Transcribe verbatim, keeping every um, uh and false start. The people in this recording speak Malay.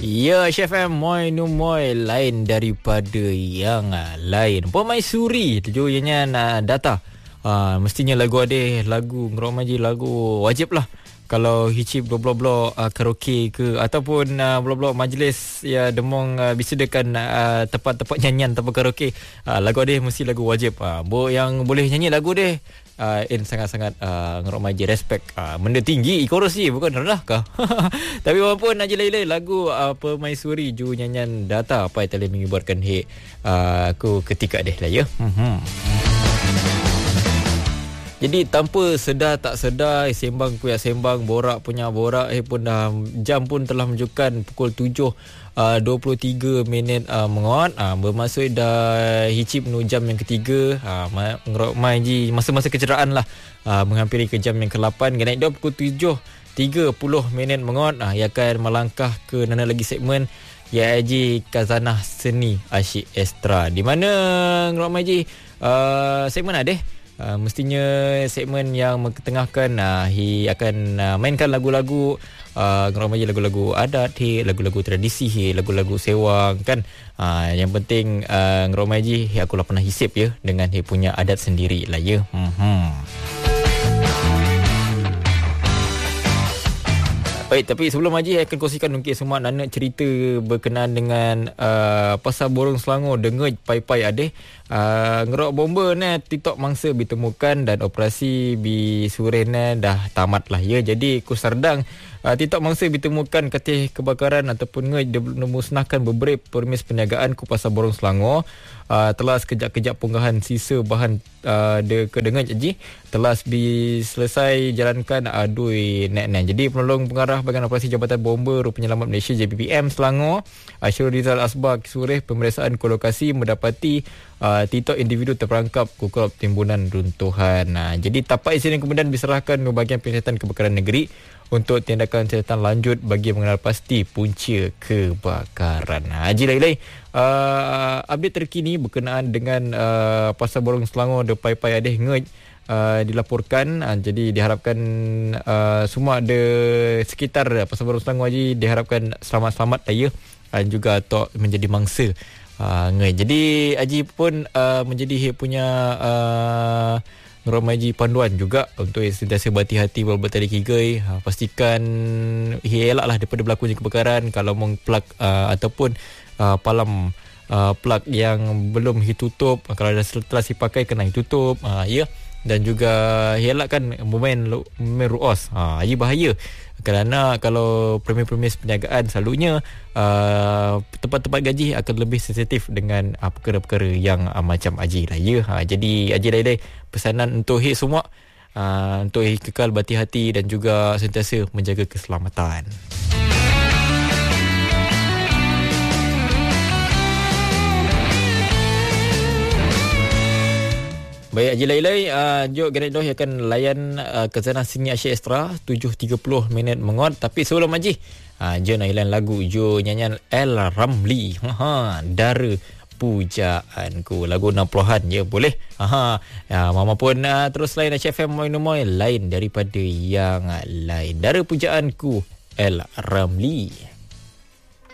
Ya, Chef M, moi nu moi lain daripada yang uh, lain. Permaisuri tujuh yang uh, data. Uh, mestinya lagu ada, lagu ngerok maji, lagu wajib lah. Kalau hicip blok-blok uh, karaoke ke ataupun uh, blok-blok majlis ya demong uh, disediakan uh, tempat-tempat nyanyian tempat karaoke, uh, lagu ada mesti lagu wajib. Uh, bo yang boleh nyanyi lagu deh. Uh, in sangat-sangat uh, ngerok maji respect, uh, benda tinggi korupsi bukan rendah kah. Tapi walaupun Haji Lailai lagu uh, Permaisuri ju nyanyian data apa yang telah mengibarkan he uh, aku ketika deh lah ya. Hmm. Jadi tanpa sedar tak sedar, sembang punya sembang, borak punya borak, eh pun dah jam pun telah menunjukkan pukul tujuh dua puluh tiga minit uh, menguat. Uh, bermaksud dah hicip menuju jam yang ketiga. Uh, ngerok mai ji masa-masa kecederaan lah. Uh, menghampiri ke jam yang ke lapan. Naik dah pukul tujuh tiga puluh minit menguat. Uh, ia akan melangkah ke mana lagi segmen ya Haji Khazanah Seni Asyik Extra. Di mana ngerok mai ji uh, segmen ada Uh, mestinya segmen yang mengetengahkan uh, he akan uh, mainkan lagu-lagu uh, ngeromaji lagu-lagu adat he, lagu-lagu tradisi he, lagu-lagu sewang kan. Uh, yang penting uh, ngeromaji he aku lah pernah hisip ya dengan he punya adat sendiri lah ya. Hmm. Baik, tapi sebelum Haji saya akan kongsikan mungkin semua anak cerita berkenaan dengan uh, pasal borong Selangor dengej pai-pai adeh. Uh, ngerok bomba ni TikTok mangsa ditemukan dan operasi bi surena dah tamat lah ya. Jadi kusardang uh, TikTok mangsa ditemukan katih kebakaran ataupun ngej memusnahkan beberapa permis perniagaan ku pasal borong Selangor. Uh, telah sekejap-kejap punggahan sisa bahan uh, de kedengej Haji telah bi selesai jalankan adui nek-nek. Jadi penolong pengarah bahagian operasi Jabatan Bomba Ru Penyelamat Malaysia J P P M Selangor, Syarul Rizal Asbar Sureh pemeriksaan ke lokasi mendapati uh, TikTok individu terperangkap kukup timbunan runtuhan. Uh, jadi tapak insiden kemudian diserahkan ke bahagian Penyiasatan Kebakaran Negeri untuk tindakan siasatan lanjut bagi mengenal pasti punca kebakaran. Haji Lailai, uh, update terkini berkenaan dengan uh, pasal borong Selangor de pai-pai adeh ngej uh, dilaporkan. Uh, jadi diharapkan uh, semua ada sekitar pasal borong Selangor Haji diharapkan selamat-selamat ya, dan juga tok menjadi mangsa uh, ngej. Jadi Haji pun uh, menjadi punya uh, ngeromaji panduan juga untuk sentiasa berhati-hati berhati kigai. Ha, pastikan elak lah daripada berlakunya kebakaran. Kalau meng plug uh, ataupun uh, palam uh, plug yang belum ditutup, kalau dah setelah dipakai kena ditutup. Uh, ya. Dan juga elak kan momen momen ruos. Ha, ini bahaya. Kerana kalau premis-premis perniagaan selalunya uh, tempat-tempat gaji akan lebih sensitif dengan uh, perkara-perkara yang uh, macam Haji lah ya. Ha, jadi Haji Lailai pesanan untuk hit semua uh, untuk hit kekal berhati-hati dan juga sentiasa menjaga keselamatan. Baik, Haji Lailai, uh, jom Gerak Doh akan layan uh, Khazanah Seni Asyik Extra tujuh tiga puluh minit menguat. Tapi sebelum Haji, uh, jom nak layan lagu jo nyanyian El Ramli. Ha, Dara Pujaanku. Lagu enam puluhan je boleh. Ha, ya, mama pun uh, terus lain H F M Moinomoy lain daripada yang lain. Dara Pujaanku El Ramli.